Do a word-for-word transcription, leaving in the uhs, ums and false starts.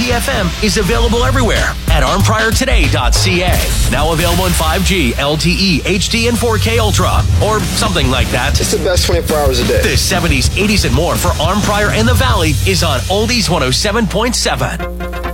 P F M is available everywhere at arm prior today dot c a. Now available in five G, L T E, H D, and four K Ultra, or something like that. It's the best twenty-four hours a day. The seventies, eighties, and more for Arm Prior and the Valley is on Oldies one oh seven point seven.